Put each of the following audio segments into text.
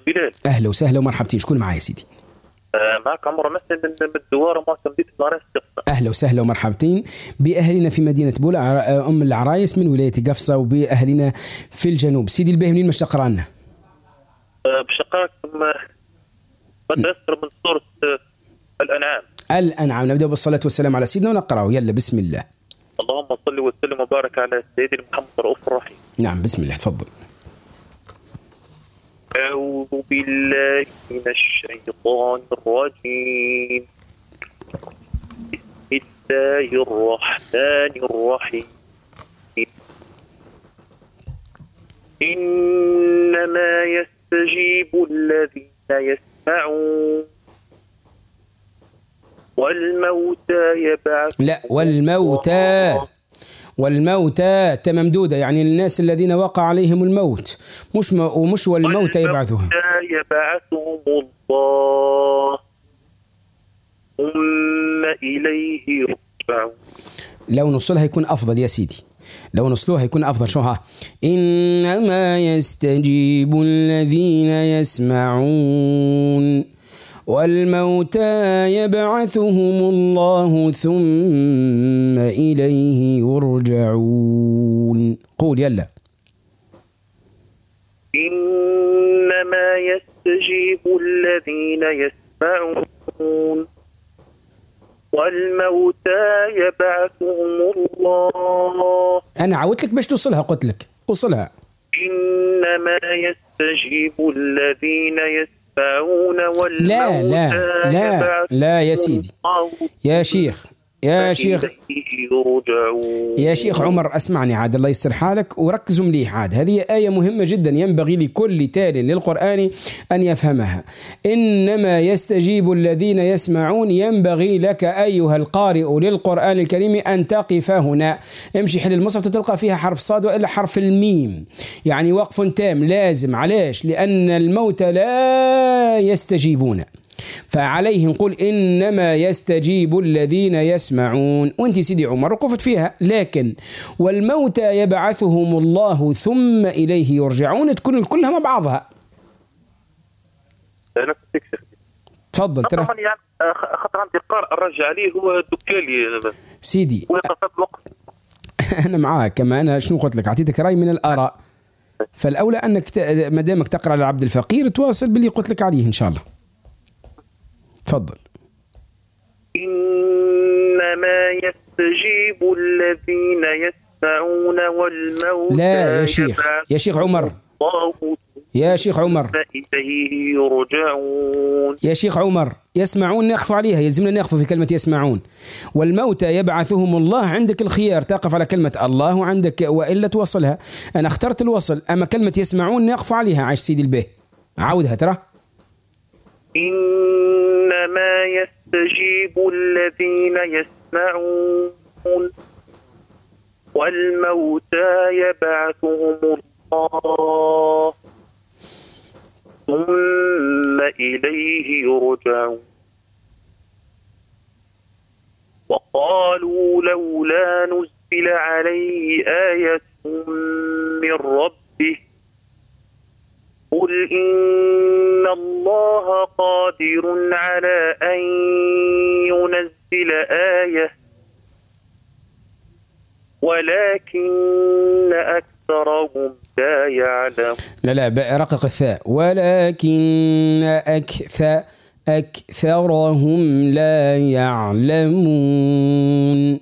بلال. أهلا وسهلا ومرحبتين. شكون معايا سيدي؟ معك عمر مسلم من الدوار مع مدينة العرايس. أهلا وسهلا ومرحبتين بأهلنا في مدينة بولا أم العرايس من ولاية قفصة، وبأهلنا في الجنوب. سيدي الباه منين باش تقرأ لنا؟ باش نقرأ من سورة الأنعام. الأنعام. نبدأ بالصلاة والسلام على سيدنا ونقرأه. يلا بسم الله. اللهم صل وسلم وبارك على سيدنا محمد الرؤوف الرحيم. نعم بسم الله تفضل. أعوذ بالله من الشيطان الرجيم. بسم الله الرحمن الرحيم. إنما يستجيب الذين يسمعون والموتى يبعث. لا والموتى ممدودة، يعني الناس الذين وقع عليهم الموت، مش والموتى يبعثهم. يبعثهم الله ثم إليه يرجعون. لو نوصلها يكون أفضل يا سيدي، لو نوصلوها يكون أفضل. شو ها؟ إنما يستجيب الذين يسمعون والموتى يبعثهم الله ثم إليه يرجعون. قول يلا. إنما يستجيب الذين يسمعون والموتى يبعثهم الله. أنا عودت لك باش توصلها، قلت لك وصلها. إنما يستجيب الذين يسمعون والموتى لا يا سيدي، يا شيخ عمر اسمعني عاد، الله يستر حالك وركزوا مليح عاد. هذه آية مهمة جدا ينبغي لكل تال للقرآن أن يفهمها. إنما يستجيب الذين يسمعون، ينبغي لك أيها القارئ للقرآن الكريم أن تقف هنا. امشي حل المصحف تلقى فيها حرف صاد وإلا حرف الميم، يعني وقف تام لازم. علاش؟ لأن الموتى لا يستجيبون، فعليه نقول إنما يستجيب الذين يسمعون. وانت سيدي عمر وقفت فيها، لكن والموتى يبعثهم الله ثم إليه يرجعون تكون كلها مع بعضها. تفضل. ترى خاطر عندي قارئ رجع عليه هو الدكالي سيدي أنا معاك. كما أنا شنو قلت لك، أعطيتك رأي من الآراء، فالأولى أنك ما دامك تقرأ على عبد الفقير تواصل باللي قلت لك عليه إن شاء الله. تفضل. إنما يستجيب الذين يسمعون والموتى. لا يا شيخ عمر، يا شيخ عمر، إليه يرجعون. يا شيخ عمر، يسمعون نقف عليها، يلزمنا نقف في كلمة يسمعون. والموتى يبعثهم الله، عندك الخيار تقف على كلمة الله وعندك وإلا توصلها. أنا اخترت الوصل، أما كلمة يسمعون نقف عليها. عاش سيدي الباه، عودها ترى. إنما يستجيب الذين يسمعون والموتى يبعثهم الله ثم إليه يرجعون. وقالوا لولا نزل عليه آية من ربه قل إن الله قادر على أن ينزل آية ولكن أكثرهم لا يعلم. لا رقق الثاء. ولكن أكثرهم لا يعلمون.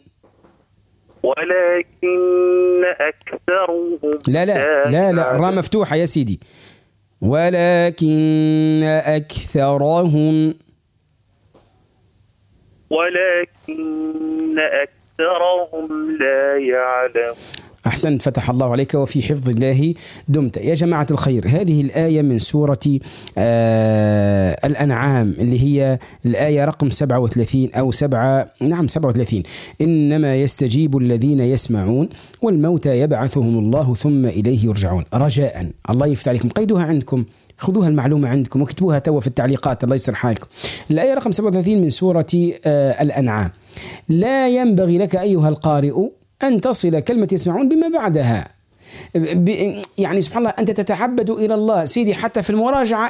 ولكن أكثرهم لا الراء مفتوحة يا سيدي. ولكن أكثرهم لا يعلم. أحسنت، فتح الله عليك وفي حفظ الله دمت. يا جماعة الخير، هذه الآية من سورة الأنعام اللي هي الآية رقم 37 أو 37. إنما يستجيب الذين يسمعون والموتى يبعثهم الله ثم إليه يرجعون. رجاء الله يفتح عليكم، قيدوها عندكم، خذوها المعلومة عندكم واكتبوها توا في التعليقات، الله يسر حالكم. الآية رقم 37 من سورة الأنعام. لا ينبغي لك أيها القارئ أن تصل كلمة يسمعون بما بعدها. يعني سبحان الله، أنت تتعبد إلى الله سيدي حتى في المراجعة